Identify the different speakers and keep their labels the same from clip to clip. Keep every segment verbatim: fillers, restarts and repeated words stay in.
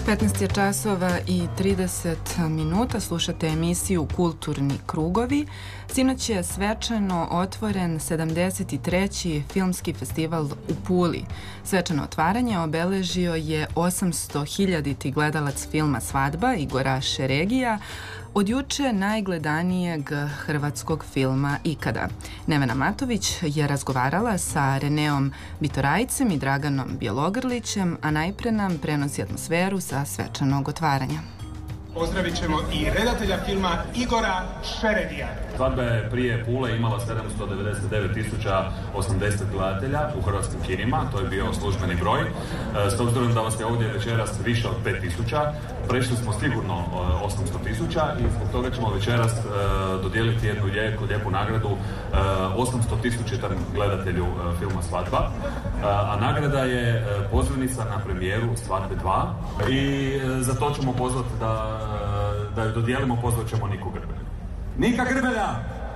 Speaker 1: petnaest je časova i trideset minuta, slušate emisiju Kulturni krugovi. Sinoć je svečano otvoren sedamdeset treći filmski festival u Puli. Svečano otvaranje obeležio je osamsto hiljaditi gledalac filma Svadba Igora Šeregija, od juče najgledanijeg hrvatskog filma ikada. Nevena Matović je razgovarala sa Reneom Bitorajcem i Draganom Bjelogrlićem, a najpre nam prenosi atmosferu sa svečanog otvaranja.
Speaker 2: Pozdravit ćemo i redatelja filma Igora Šeregija.
Speaker 3: Svadba je prije Pule imala sedamsto devedeset devet tisuća osamdeset gledatelja u hrvatskim kinima, to je bio službeni broj. S obzirom da vas je ovdje večeras više od pet tisuća, prešli smo sigurno osamsto tisuća i zbog toga ćemo večeras dodijeliti jednu lijepu, lijepu nagradu osamsto tisućitom gledatelju filma Svadba. A nagrada je pozivnica na premijeru Svadbe dva i za to ćemo pozvati da, da ju dodijelimo, pozvat ćemo Niku Grbelju.
Speaker 4: Nika Grbelja!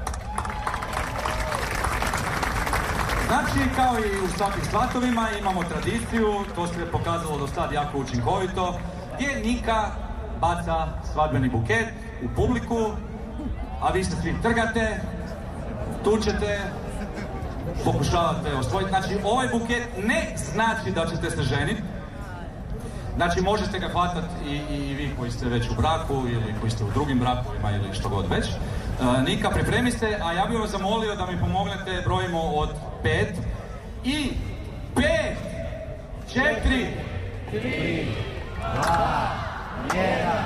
Speaker 4: Znači, kao i u svakim svatovima, imamo tradiciju, to se je pokazalo do sad jako učinkovito, gdje Nika baca svadbeni buket u publiku, a vi se svi trgate, tučete, pokušavate osvojiti. Znači, ovaj buket ne znači da ćete se ženiti. Znači, možete ga hvatati i, i vi koji ste već u braku ili koji ste u drugim brakovima ili što god već. E, Nika, pripremi se, a ja bih vas zamolio da mi pomognete, brojimo od pet i pet, četiri, tri, dva, jedan.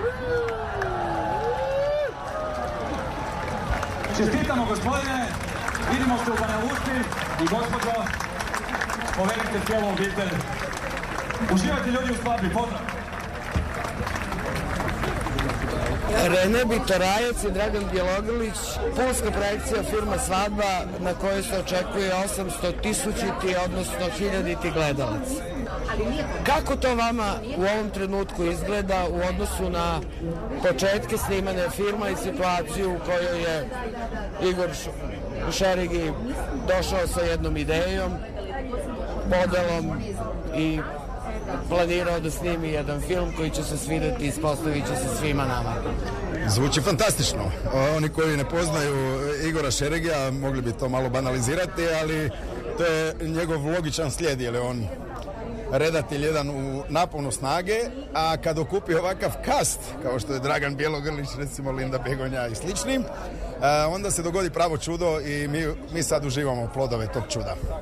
Speaker 4: Čestitamo, gospodine, vidimo se u Banja Luci i gospođo, povedite cijelu obitelj. Uživajte ljudi u svadbi, pozdrav!
Speaker 5: Rene Bitorajac i Dragan Bjelogrlić, pulska projekcija filma Svadba na kojoj se očekuje osamsto tisućiti, odnosno hiljaditi gledalac. Kako to vama u ovom trenutku izgleda u odnosu na početke snimanja filma i situaciju u kojoj je Igor Šeregi došao sa jednom idejom, modelom i planirao da snimi jedan film koji će se svidjeti i ispostavit će se svima nama?
Speaker 6: Zvuči fantastično. Oni koji ne poznaju Igora Šeregija mogli bi to malo banalizirati, ali to je njegov logičan slijed, jer je on redatelj jedan u naponu snage, a kad okupi ovakav kast, kao što je Dragan Bjelogrlić, recimo Linda Begonja i slični, onda se dogodi pravo čudo i mi, mi sad uživamo plodove tog čuda.